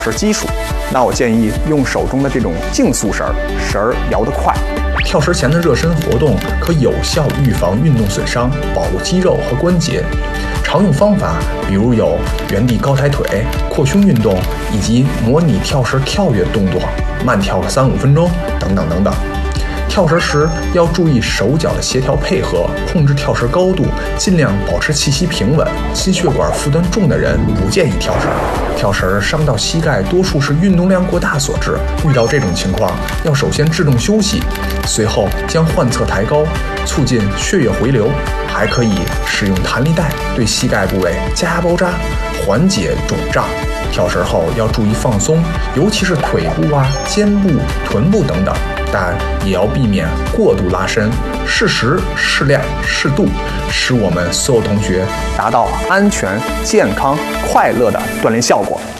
是基础，那我建议用手中的这种竞速绳，绳儿摇得快。 跳绳前的热身活动可有效预防运动损伤，保护肌肉和关节。常用方法比如有原地高抬腿、扩胸运动，以及模拟跳绳跳跃动作，慢跳个3-5分钟等等等等。跳绳时要注意手脚的协调配合，控制跳绳高度，尽量保持气息平稳。心血管负担重的人不建议跳绳。跳绳伤到膝盖，多数是运动量过大所致。遇到这种情况，要首先制动休息，随后将患侧抬高，促进血液回流。还可以使用弹力带对膝盖部位加压包扎，缓解肿胀。跳绳后要注意放松，尤其是腿部、肩部、臀部等等，但也要避免过度拉伸，适时、适量、适度，使我们所有同学达到安全、健康、快乐的锻炼效果。